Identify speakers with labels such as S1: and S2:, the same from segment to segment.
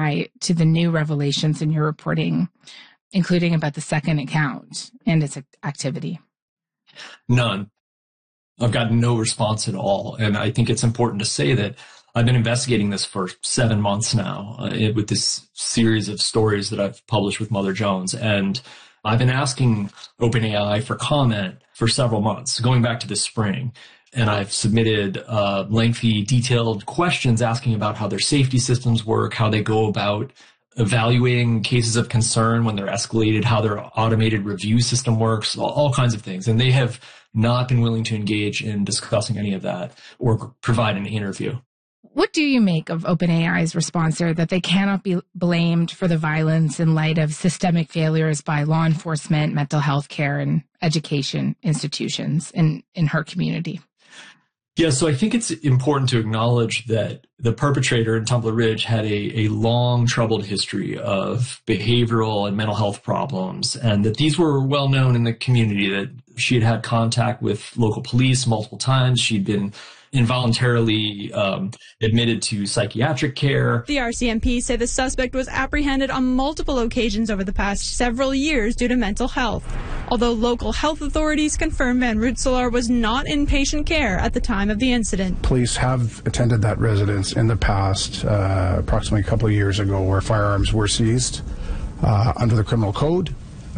S1: OpenAI to the new revelations in your reporting, including about the second account and its activity?
S2: None. I've gotten no response at all. And I think it's important to say that I've been investigating this for 7 months now with this series of stories that I've published with Mother Jones. And I've been asking OpenAI for comment for several months, going back to the spring. And I've submitted lengthy, detailed questions asking about how their safety systems work, how they go about evaluating cases of concern when they're escalated, how their automated review system works, all kinds of things. And they have not been willing to engage in discussing any of that or provide an interview.
S1: What do you make of OpenAI's response there that they cannot be blamed for the violence in light of systemic failures by law enforcement, mental health care, and education institutions in her community?
S2: Yeah, so I think it's important to acknowledge that the perpetrator in Tumbler Ridge had a long, troubled history of behavioral and mental health problems, and that these were well known in the community, that she had contact with local police multiple times. She'd been involuntarily admitted to psychiatric care.
S3: The RCMP say the suspect was apprehended on multiple occasions over the past several years due to mental health. Although local health authorities confirm Van Rootselaar was not in patient care at the time of the incident.
S4: Police have attended that residence in the past, approximately a couple of years ago, where firearms were seized under the criminal code.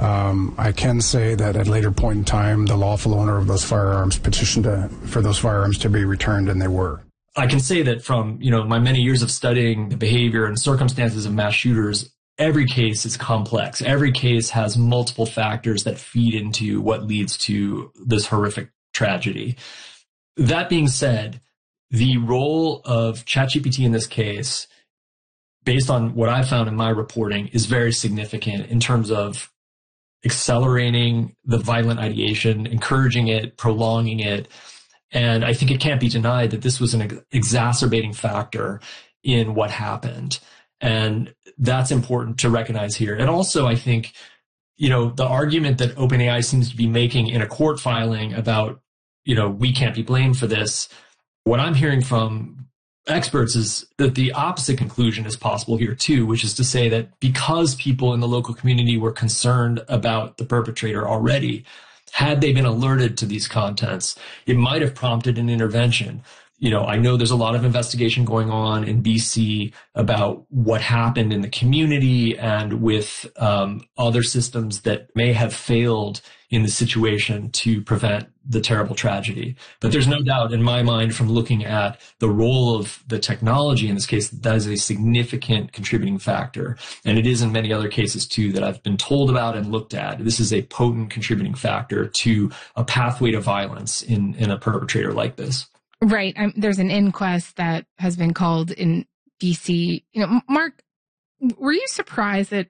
S4: I can say that at a later point in time, the lawful owner of those firearms petitioned for those firearms to be returned, and they were.
S2: I can say that from my many years of studying the behavior and circumstances of mass shooters, every case is complex. Every case has multiple factors that feed into what leads to this horrific tragedy. That being said, the role of ChatGPT in this case, based on what I found in my reporting, is very significant in terms of accelerating the violent ideation, encouraging it, prolonging it. And I think it can't be denied that this was an exacerbating factor in what happened. And that's important to recognize here. And also, I think, the argument that OpenAI seems to be making in a court filing about, we can't be blamed for this. What I'm hearing from experts is that the opposite conclusion is possible here too, which is to say that because people in the local community were concerned about the perpetrator already, had they been alerted to these contents, it might have prompted an intervention. I know there's a lot of investigation going on in BC about what happened in the community and with other systems that may have failed in the situation to prevent the terrible tragedy. But there's no doubt in my mind, from looking at the role of the technology in this case, that is a significant contributing factor. And it is in many other cases too that I've been told about and looked at. This is a potent contributing factor to a pathway to violence in a perpetrator like this.
S1: Right. There's an inquest that has been called in BC. Mark, were you surprised that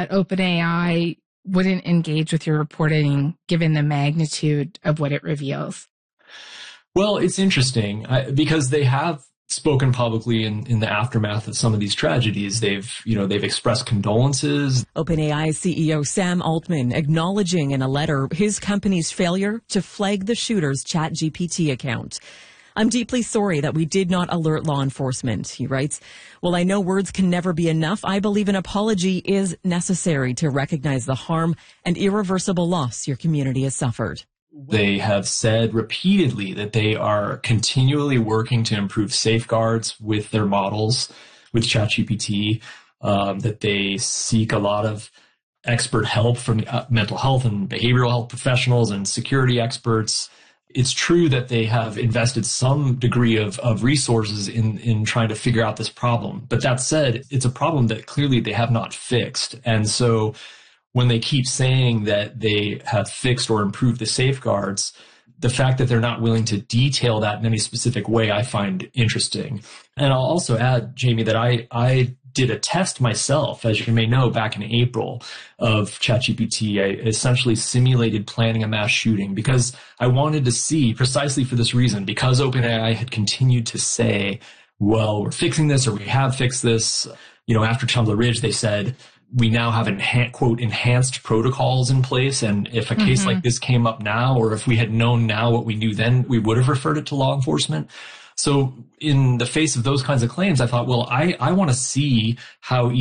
S1: OpenAI wouldn't engage with your reporting given the magnitude of what it reveals?
S2: Well, it's interesting because they have spoken publicly in the aftermath of some of these tragedies. They've expressed condolences.
S5: OpenAI CEO Sam Altman acknowledging in a letter his company's failure to flag the shooter's ChatGPT account. "I'm deeply sorry that we did not alert law enforcement," he writes. "While I know words can never be enough, I believe an apology is necessary to recognize the harm and irreversible loss your community has suffered."
S2: They have said repeatedly that they are continually working to improve safeguards with their models, with ChatGPT, that they seek a lot of expert help from mental health and behavioral health professionals and security experts. It's true that they have invested some degree of resources in trying to figure out this problem. But that said, it's a problem that clearly they have not fixed. And so when they keep saying that they have fixed or improved the safeguards, the fact that they're not willing to detail that in any specific way, I find interesting. And I'll also add, Jamie, that I did a test myself, as you may know, back in April of ChatGPT. I essentially simulated planning a mass shooting because I wanted to see, precisely for this reason, because OpenAI had continued to say, well, we're fixing this, or we have fixed this. After Tumbler Ridge, they said, we now have quote, enhanced protocols in place. And if a case like this came up now, or if we had known now what we knew then, we would have referred it to law enforcement. So in the face of those kinds of claims, I thought, well, I want to see how